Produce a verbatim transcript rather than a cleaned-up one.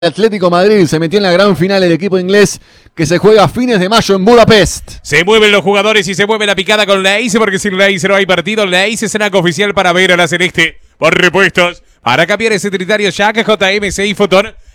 Atlético Madrid se metió en la gran final el equipo inglés que se juega a fines de mayo en Budapest. Se mueven los jugadores y se mueve la picada con la I C E, porque sin la I C E no hay partido. La I C E es snack oficial para ver a la Celeste. Por repuestos, para cambiar ese tritario Jack, J M C y Fotón.